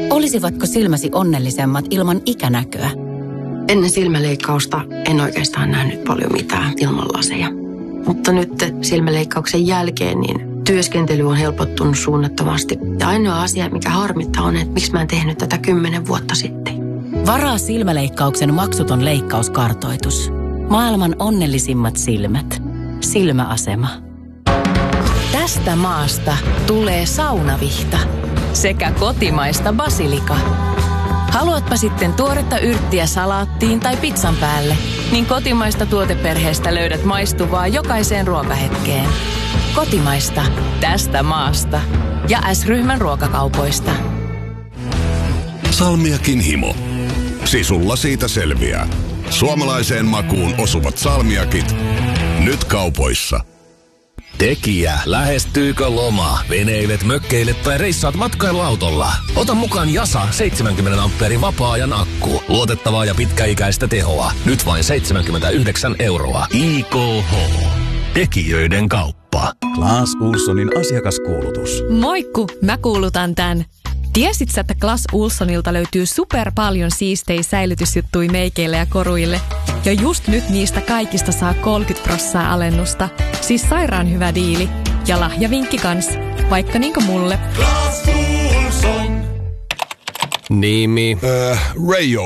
Olisivatko silmäsi onnellisemmat ilman ikänäköä? Ennen silmäleikkausta en oikeastaan nähnyt paljon mitään ilman laseja. Mutta nyt silmäleikkauksen jälkeen niin työskentely on helpottunut suunnattomasti. Ja ainoa asia, mikä harmittaa on, että miksi mä en tehnyt tätä 10 vuotta sitten. Varaa silmäleikkauksen maksuton leikkauskartoitus. Maailman onnellisimmat silmät. Silmäasema. Tästä maasta tulee saunavihta sekä kotimaista basilika. Haluatpa sitten tuoretta yrttiä salaattiin tai pizzan päälle, niin kotimaista tuoteperheestä löydät maistuvaa jokaiseen ruokahetkeen. Kotimaista tästä maasta ja S-ryhmän ruokakaupoista. Salmiakin himo. Sisulla siitä selviää. Suomalaiseen makuun osuvat salmiakit. Nyt kaupoissa. Tekijä, lähestyykö loma? Veneilet, mökkeilet tai reissaat matkailuautolla? Ota mukaan Jasa 70 ampeerin vapaa-ajan akku. Luotettavaa ja pitkäikäistä tehoa. Nyt vain 79 €. IKH. Tekijöiden kauppa. Clas Ohlsonin asiakaskuulutus. Moikku, mä kuulutan tän. Tiesit sä, että Clas Ohlsonilta löytyy super paljon siistejä säilytysjuttuja meikeille ja koruille? Ja just nyt niistä kaikista saa 30% alennusta. Siis sairaan hyvä diili. Ja lahjavinkki kans, vaikka niinku mulle. Clas Ohlson. Nimi. Rayo.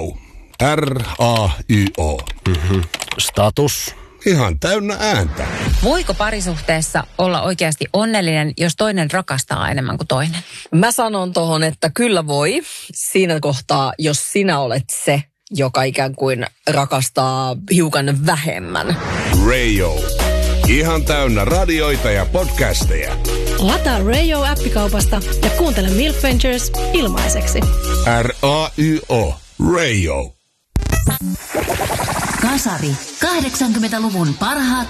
R-A-Y-O. Status. Ihan täynnä ääntä. Voiko parisuhteessa olla oikeasti onnellinen, jos toinen rakastaa enemmän kuin toinen? Mä sanon tohon, että kyllä voi. Siinä kohtaa, jos sinä olet se, joka ikään kuin rakastaa hiukan vähemmän. Rayo. Ihan täynnä radioita ja podcasteja. Lataa Rayo-appikaupasta ja kuuntele Milk Ventures ilmaiseksi. R-A-Y-O. Rayo. Kasari. 80-luvun parhaat